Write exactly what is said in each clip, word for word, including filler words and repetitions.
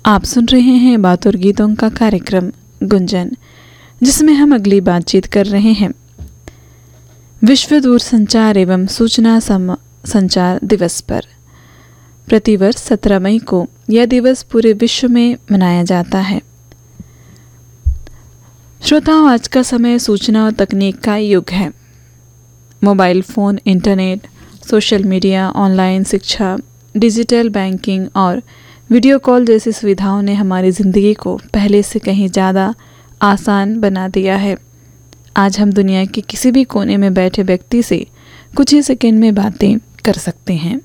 आप सुन रहे हैं बात और गीतों का कार्यक्रम गुंजन, जिसमें हम अगली बातचीत कर रहे हैं विश्व दूरसंचार एवं सूचना सम संचार दिवस पर। प्रतिवर्ष सत्रह मई को यह दिवस पूरे विश्व में मनाया जाता है। श्रोताओं, आज का समय सूचना और तकनीक का युग है। Mobile phone, internet, social media, online शिक्षा, डिजिटल बैंकिंग और वीडियो कॉल जैसी सुविधाओं ने हमारी ज़िंदगी को पहले से कहीं ज़्यादा आसान बना दिया है। आज हम दुनिया के किसी भी कोने में बैठे व्यक्ति से कुछ ही सेकंड में बातें कर सकते हैं।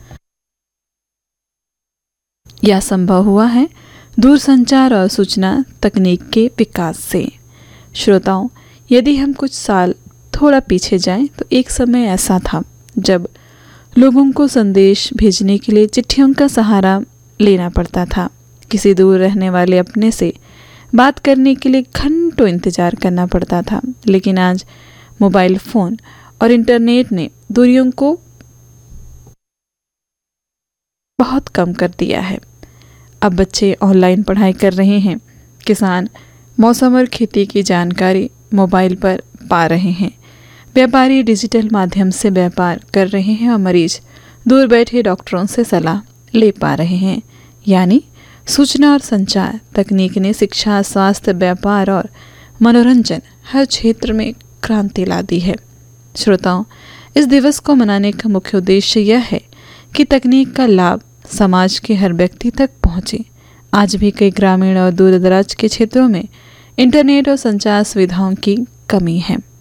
यह संभव हुआ है दूरसंचार और सूचना तकनीक के विकास से। श्रोताओं, यदि हम कुछ साल थोड़ा पीछे जाएं तो एक समय ऐसा था जब लोगों को संदेश भेजने के लिए चिट्ठियों का सहारा लेना पड़ता था। किसी दूर रहने वाले अपने से बात करने के लिए घंटों इंतजार करना पड़ता था। लेकिन आज मोबाइल फ़ोन और इंटरनेट ने दूरियों को बहुत कम कर दिया है। अब बच्चे ऑनलाइन पढ़ाई कर रहे हैं, किसान मौसम और खेती की जानकारी मोबाइल पर पा रहे हैं, व्यापारी डिजिटल माध्यम से व्यापार कर रहे हैं और मरीज दूर बैठे डॉक्टरों से सलाह ले पा रहे हैं। यानी सूचना और संचार तकनीक ने शिक्षा, स्वास्थ्य, व्यापार और मनोरंजन हर क्षेत्र में क्रांति ला दी है। श्रोताओं, इस दिवस को मनाने का मुख्य उद्देश्य यह है कि तकनीक का लाभ समाज के हर व्यक्ति तक पहुंचे। आज भी कई ग्रामीण और दूर दराज के क्षेत्रों में इंटरनेट और संचार सुविधाओं की कमी है।